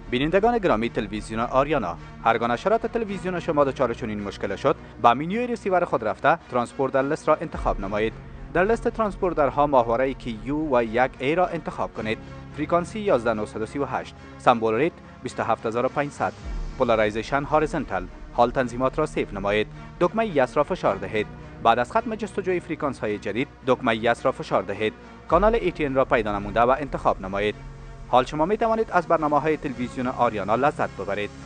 بینندگان گرامی تلویزیون آریانا، هرگاه نشرات تلویزیون شما دچار چنین مشکل شد، با منوی ریسیور خود رفته ترانسپوردر لیست را انتخاب نمایید. در لیست ترانسپوردرها ماهواره کیو و 1A را انتخاب کنید. فرکانسی 11938، سمبل ریت 27500، پولارایزیشن هاریزونتال. حال تنظیمات را سیو نمایید. دکمه یس را فشار دهید. بعد از ختم جستجوی فرکانس های جدید، دکمه یس را فشار دهید. کانال ATN را پیدا نموده و انتخاب نمایید. حال شما می توانید از برنامه های تلویزیون آریانا لذت ببرید.